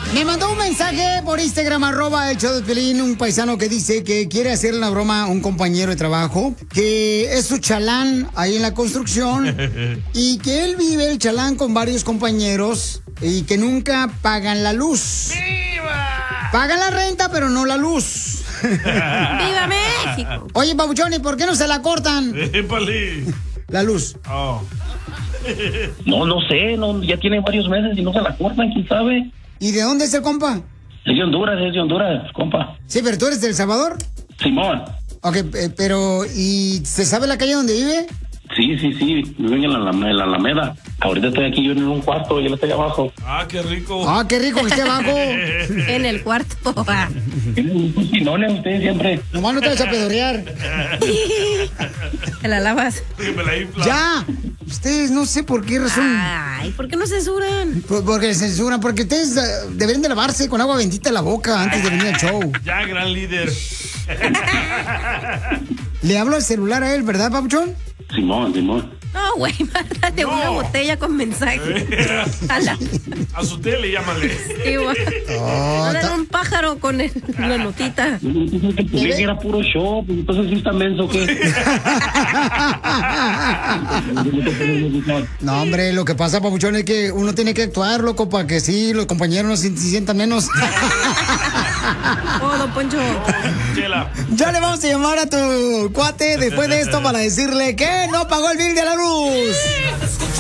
Me mandó un mensaje por Instagram, @elshowdepiolín, un paisano que dice que quiere hacerle una broma a un compañero de trabajo, que es su chalán ahí en la construcción y que él vive el chalán con varios compañeros y que nunca pagan la luz. ¡Viva! Pagan la renta, pero no la luz. ¡Viva México! Oye, Pabuchón, ¿y por qué no se la cortan? ¡Épale! La luz. Oh. No sé, ya tiene varios meses y no se la cortan, ¿quién sabe? ¿Y de dónde es el compa? Es de Honduras, compa. Sí, pero tú eres de El Salvador. Simón. Ok, pero ¿y se sabe la calle donde vive? Sí, viven en la Alameda. Ahorita estoy aquí yo en un cuarto y él está allá abajo. Ah, qué rico. Ah, qué rico que esté abajo. En el cuarto. Ustedes siempre. Nomás no te vas a pedorear. Te la lavas. Me la infla. Ya. Ustedes no sé por qué razón. Ay, ¿por qué no censuran? Porque censuran, porque ustedes deberían de lavarse con agua bendita la boca antes de venir al show. Ya, gran líder. Le hablo al celular a él, ¿verdad, Papuchón? Simón. No, güey, mándate una botella con mensaje. A su tele, llámale. Sí, güey. Mándale un pájaro con la notita. Que era puro show, pues entonces sí está menso que. No, hombre, lo que pasa, Papuchón, es que uno tiene que actuar, loco, para que sí, los compañeros no se sientan menos. Oh, don Poncho. Chela. Ya le vamos a llamar a tu cuate después de esto para decirle que no pagó el bill de la luz.